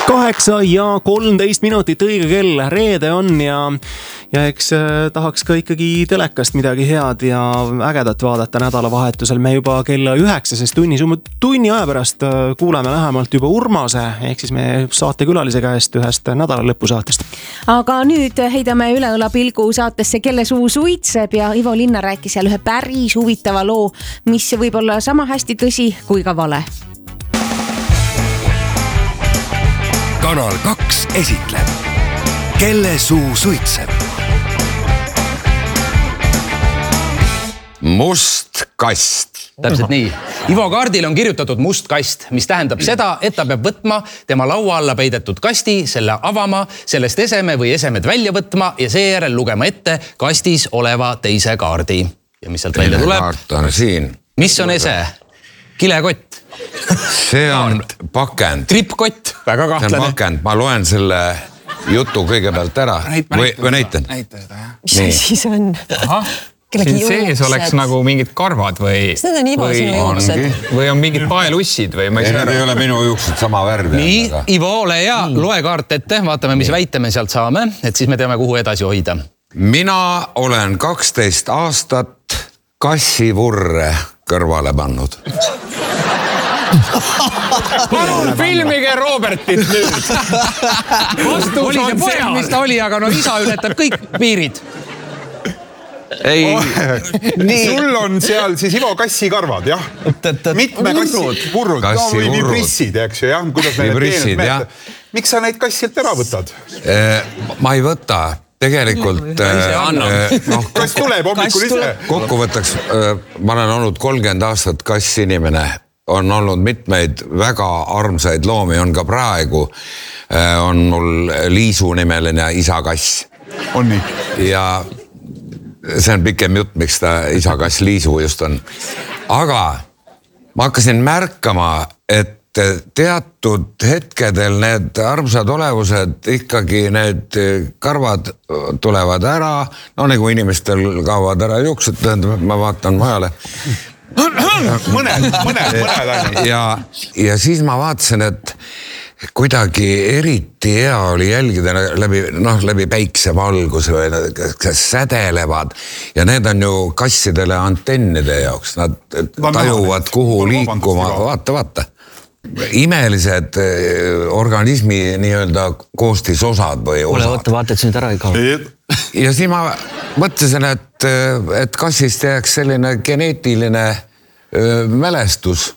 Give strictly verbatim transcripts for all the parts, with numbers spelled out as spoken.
kaheksa ja kolmteist minutit õige kell, reede on ja, ja eks tahaks ka ikkagi telekast midagi head ja ägedat vaadata nädalavahetusel. Me juba kella üheksasest tunnis, tunni aja pärast kuuleme lähemalt juba Urmase, ehk siis me saatekülalise käest ühest nädala lõpusaatest. Aga nüüd heidame üle õla pilgu saatesse Kelle suu suitseb ja Ivo Linna rääkis seal ühe päris huvitava loo, mis võib olla sama hästi tõsi kui ka vale. Kanal kaks esitleb Kelle suu suitseb. Must kast. Täpselt nii. Ivo kaardil on kirjutatud must kast, mis tähendab seda, et ta peab võtma tema laua alla peidetud kasti, selle avama, sellest eseme või esemed välja võtma ja seejärel lugema ette kastis oleva teise kaardi. Ja mis sealt välja tuleb? Kaart on siin. Mis on ese? Kilekott. See on pakend. Trippkott, väga kahtlane. See on pakend, ma loen selle jutu kõigepealt ära. Või, või näitan? Näita seda, jah. Mis see siis on? Aha. Siin sees oleks nagu mingid karvad või... Seda on Ivo sinu juuksed. Või on mingid paelussid või... Ei, need ei ole minu juuksed sama värvi. Nii, Ivo, ole hea, loe kaart ette, vaatame, mis väite me sealt saame, et siis me teame, kuhu edasi hoida. Mina olen kaksteist aastat kassivurre kõrvale pannud. Palun filmige Robertit nüüd. Vastus oli on see poeg, mis ta oli, aga no isa ületab kõik piirid. Ei. Nii. Sul on seal siis Ivo kassikarvad, jah? Mitme kassi vurrud. Kassi või vibrissid, eks ju, jah? Kuidas vibrissid, jah. Miks sa neid kassilt ära võtad? Ma ei võta. Tegelikult no, kas tuleb hommikul ise? Kokkuvõttaks, ma olen olnud kolmkümmend aastat kassinimene, on olnud mitmeid väga armsaid loomi, on ka praegu on mul Liisu nimeline isa kass. On nii? Ja see on pikem jutt, miks ta isa kass Liisu just on. Aga ma hakkasin märkama, et teatud hetkedel need armsad olevused ikkagi need karvad tulevad ära, no nagu inimestel kaovad ära juuksed, tähendab, ma vaatan vajale. mõned, mõned, mõned ainult. Ja, ja siis ma vaatasin, et kuidagi eriti hea oli jälgida läbi, noh, läbi päiksevalguse või nad sädelevad ja need on ju kassidele antennide jaoks, nad tajuvad kuhu liikuma, vaata, vaata. Imelised organismi nii-öelda koostisosad või osad. Ole, oota, vaata, et see nüüd ära ei kao. Ja siis ma mõtlesin, et, et kassist jääks selline geneetiline öö, mälestus.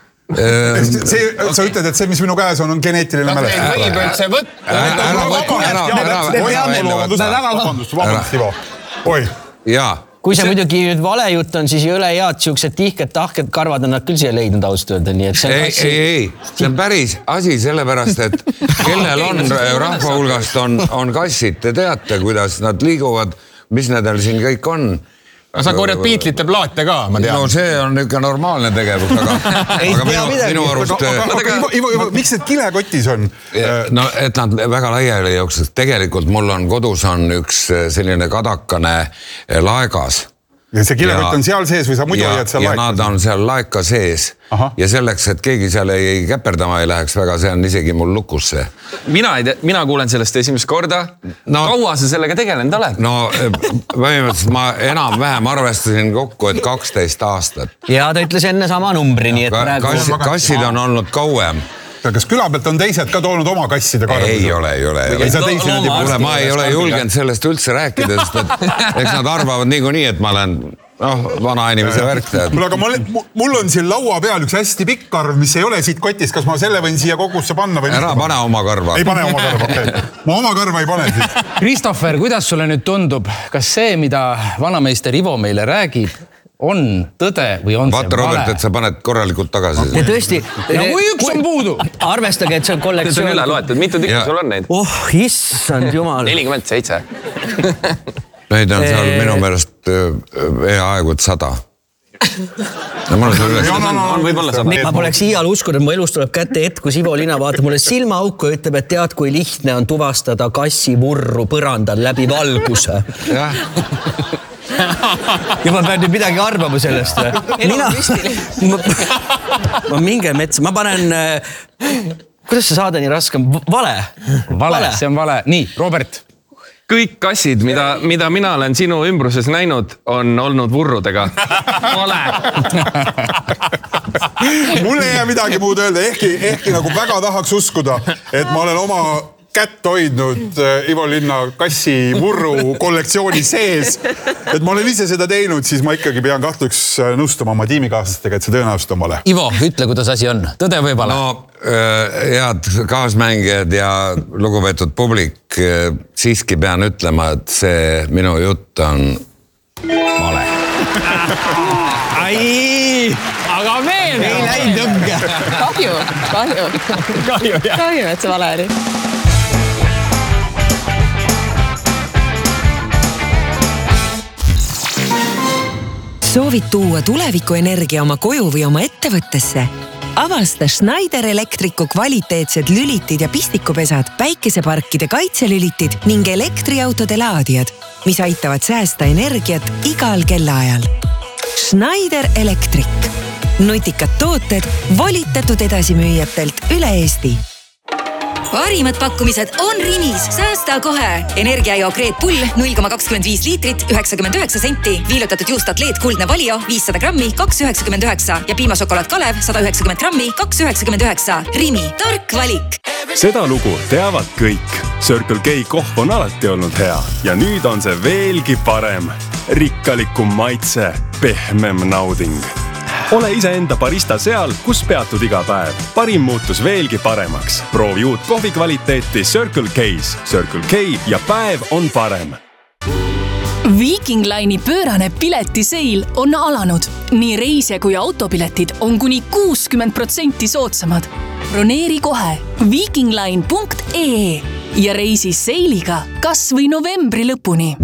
See, sa ütled, et see, mis minu käes on, on geneetiline mälestus. Võib üldse võtta. Ära võtta, ära, ära, ära. Vabandust, vabandust, Ivo. Oi. Jaa. Kui see muidugi nüüd vale jutt on, siis ei ole head siuksed tihked, tahked karvad on nad küll siia leidnud ausalt öelda. Nii, et see ei, kassi... ei, ei, see on päris asi sellepärast, et kellel on rahva hulgast on, on kassid, te teate, kuidas nad liiguvad, mis nendel siin kõik on. Sa korjad Beatlite plaate ka, ma tean. No see on ikka normaalne tegevus, aga, aga minu, minu arust... Aga, aga Ivo, Ivo, Ivo, miks need kilekotis on? No, et nad väga laiali jooksed. Tegelikult mul on kodus on üks selline kadakane laegas. Ja see kilekott on seal sees või sa muidu hoiad seal laeka? Ja nad on seal laeka sees. Aha. Ja selleks, et keegi seal ei käperdama ei läheks väga, see on isegi mul lukus see. Mina, ei te, mina kuulen sellest esimest korda. No, kaua sa sellega tegelenud oled? No, põhimõtteliselt ma enam vähem arvestasin kokku, et kaksteist aastat. Ja ta ütles enne sama numbri, nii et Ka, praegu... Kassid, kassid on olnud kauem. Kas küla pealt on teised ka toonud oma kasside karvud? Ei ole, ei ole. Ei sa teisi nüüd Kuule, ma ei ole julgenud sellest üldse rääkida, sest et eks nad arvavad niikuinii, et ma olen noh, vana inimese värk. Mul, aga mul, mul on siin laua peal üks hästi pikk karv, mis ei ole siit kotist. Kas ma selle võin siia kogusse panna? Või ära pane oma karva. Ei pane oma karva, okei. Okay. Ma oma karva ei pane siit. Christopher, kuidas sulle nüüd tundub? Kas see, mida vanameister Ivo meile räägib, on tõde või on Vaata, see vale? Robert, et sa paned korralikult tagasi. Ja tõesti... Ja kui üks on puudu? Arvestage, et see on kollektsioon. See on üle loetud. Mitu tükki sul on neid? Oh, issand jumal. nelikümmend seitse. Neid on seal minu meelest hea aegu, et sada. No, on, on võib-olla sada. Ma poleks iial uskunud, et mu elus tuleb kätte hetk, kus Ivo Lina vaatab mulle silmaauku ja ütleb, et tead, kui lihtne on tuvastada kassi murru põrandal läbi valguse. Jah. Ja ma pean nüüd midagi arvama sellest. Mina, ma, ma minge metsa, ma panen kuidas see saade nii raske on? Vale. Vale, see on vale. Nii, Robert. Kõik kassid, mida, mida mina olen sinu ümbruses näinud, on olnud vurrudega. Vale. Mul ei jää midagi muud öelda, ehkki, ehkki nagu väga tahaks uskuda, et ma olen oma kätt hoidnud Ivo Linna kassi vurru kollektsiooni sees. Et ma olen ise seda teinud, siis ma ikkagi pean kahtuks nõustama oma tiimikaaslastega, et see tõenäoliselt on vale. Ivo, ütle, kuidas asi on. Tõde või vale? No, head kaasmängijad ja lugupeetud publik, siiski pean ütlema, et see minu jutt on vale. Ai, aga veel ei läinud tõmge. Kahju, kahju. Kahju, jah. Kahju, et see vale oli. Soovid tuua tulevikuenergia oma koju või oma ettevõttesse? Avasta Schneider Electricu kvaliteetsed lülitid ja pistikupesad, päikeseparkide kaitselülitid ning elektriautode laadijad, mis aitavad säästa energiat igal kellaajal. Schneider Electric. Nutikad tooted volitatud edasimüüjatelt üle Eesti. Parimad pakkumised on Rimis. Säästa kohe. Energiajook Red Bull null koma kakskümmend viis liitrit, üheksakümmend üheksa senti. Viilutatud juustad kuldne Valio viissada grammi, kaks üheksakümmend üheksa. Ja piimašokolaad Kalev sada üheksakümmend grammi, kaks üheksakümmend üheksa. Rimi. Tark valik. Seda lugu teavad kõik. Circle K kohv on alati olnud hea. Ja nüüd on see veelgi parem. Rikkalikum maitse. Pehmem nauding. Ole iseenda barista seal, kus peatud iga päev. Parim muutus veelgi paremaks. Proovi uut kohvi kvaliteeti Circle K's. Circle K ja päev on parem. Viking Line'i pöörane piletiseil on alanud. Nii reisija kui autopiletid on kuni kuuskümmend protsenti soodsamad. Broneeri kohe vikingline punkt ee ja reisi seiliga kas või novembri lõpuni.